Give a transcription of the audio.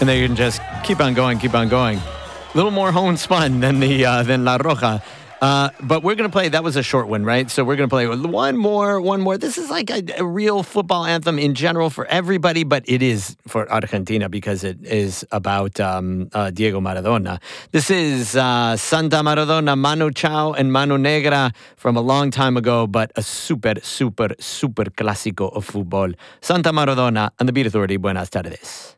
and they can just keep on going. A little more homespun than La Roja. But we're going to play, that was a short one, right? So we're going to play one more. This is like a real football anthem in general for everybody, but it is for Argentina because it is about Diego Maradona. This is Santa Maradona, Manu Chao and Manu Negra from a long time ago, but a super clásico of football. Santa Maradona and the Beat Authority. Buenas tardes.